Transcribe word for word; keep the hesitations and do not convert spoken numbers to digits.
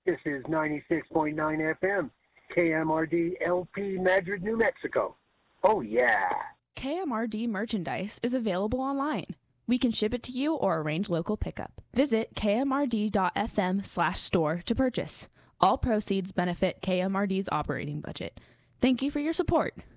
This is ninety-six point nine F M, K M R D L P Madrid, New Mexico. Oh, yeah. K M R D merchandise is available online. We can ship it to you or arrange local pickup. Visit kmrd.fm slash store to purchase. All proceeds benefit K M R D's operating budget. Thank you for your support.